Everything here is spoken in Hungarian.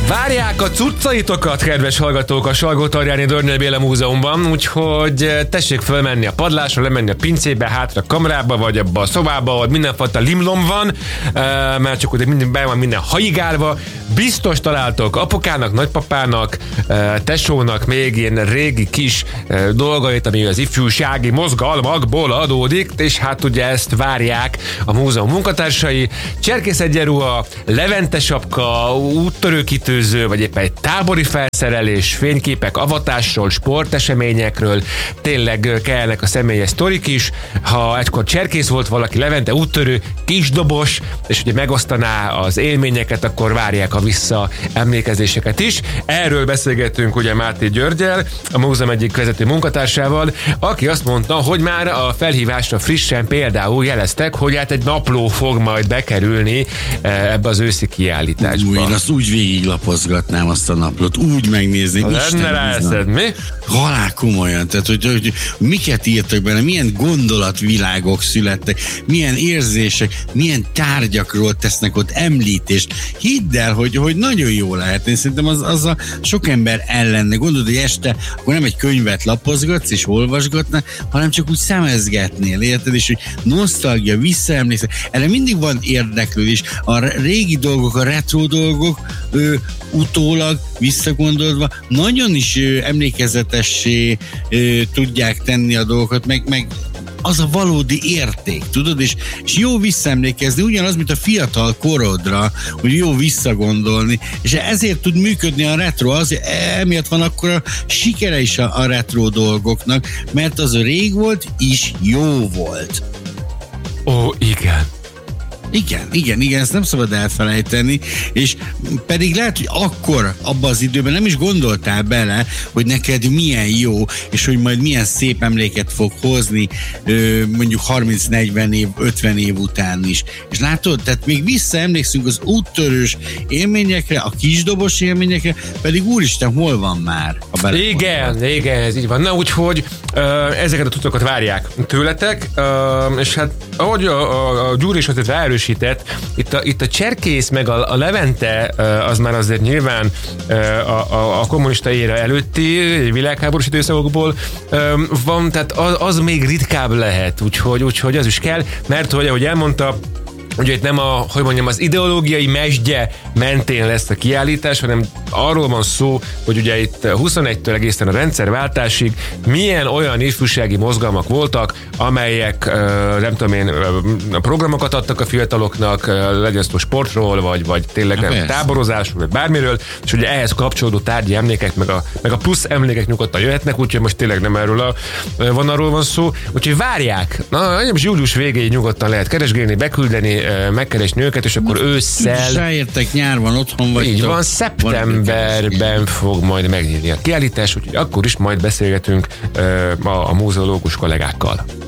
Várják a cuccaitokat, kedves hallgatók, a Salgótarjáni Dörnyei Béla Múzeumban, úgyhogy tessék fölmenni a padlásra, lemenni a pincébe, hátra a kamrába, vagy abba a szobába, ott mindenfajta limlom van, mert csak ugye be van minden haigálva. Biztos találtok apukának, nagypapának, tesónak még ilyen régi kis dolgait, ami az ifjúsági mozgalmakból adódik, és hát ugye ezt várják a múzeum munkatársai. Cserkészegyenruha, Levente sapka, úttörőkitűző, vagy éppen egy tábori felszerelés, fényképek avatásról, sporteseményekről, tényleg kellnek a személyes sztorik is. Ha egykor cserkész volt valaki, Levente úttörő, kisdobos, és ugye megosztaná az élményeket, akkor várják a vissza emlékezéseket is. Erről beszélgettünk ugye Máté Györggyel, a múzeum egyik vezető munkatársával, aki azt mondta, hogy már a felhívásra frissen például jeleztek, hogy hát egy napló fog majd bekerülni ebbe az őszi kiállításba. Én azt úgy végiglapozgatnám azt a naplót, úgy megnézném. Lenne rá eszed, mi? Halál komolyan, tehát hogy miket írtak benne, milyen gondolatvilágok születtek, milyen érzések, milyen tárgyakról tesznek ott említést. Hidd el, hogy nagyon jó lehet. Én szerintem az a sok ember ellenne. Gondolod, hogy este akkor nem egy könyvet lapozgatsz és olvasgatnál, hanem csak úgy szemezgetnél, érted? És hogy nosztalgia, visszaemlékszel. Erre mindig van érdeklődés. A régi dolgok, a retro dolgok utólag visszagondolva nagyon is emlékezetessé tudják tenni a dolgokat, meg az a valódi érték, tudod, és jó visszaemlékezni, ugyanaz, mint a fiatal korodra, hogy jó visszagondolni, és ezért tud működni a retro, emiatt van akkor a sikere is a retro dolgoknak, mert az a rég volt, is jó volt. Ó, igen. Igen, ezt nem szabad elfelejteni, és pedig lehet, hogy akkor, abban az időben nem is gondoltál bele, hogy neked milyen jó, és hogy majd milyen szép emléket fog hozni mondjuk 30-40 év, 50 év után is. És látod, tehát még visszaemlékszünk az úttörős élményekre, a kisdobos élményekre, pedig úristen, hol van már? Igen, ez így van. Na, úgyhogy ezeket a tudatokat várják tőletek, és hát ahogy a Gyuri is azért erősített, itt a cserkész meg a Levente az már azért nyilván a kommunista éra előtti világháborús időszakokból van, tehát az még ritkább lehet, úgyhogy az is kell, mert hogy ahogy elmondta, ugye itt nem az ideológiai mesdje mentén lesz a kiállítás, hanem arról van szó, hogy ugye itt 21-től egészen a rendszerváltásig milyen olyan ifjúsági mozgalmak voltak, amelyek nem tudom én, programokat adtak a fiataloknak, legyen szó sportról, vagy tényleg táborozásról, vagy bármiről, és ugye ehhez kapcsolódó tárgyi emlékek, meg a plusz emlékek nyugodtan jöhetnek, úgyhogy most tényleg nem erről arról van szó, úgyhogy várják. Na, július végéig nyugodtan lehet keresgélni, beküldeni, megkeresni őket, és akkor ősszel... Ráértek, nyárban otthon vagytok. Így van, szeptemberben fog majd megnyílni a kiállítás, úgyhogy akkor is majd beszélgetünk a múzeológus kollégákkal.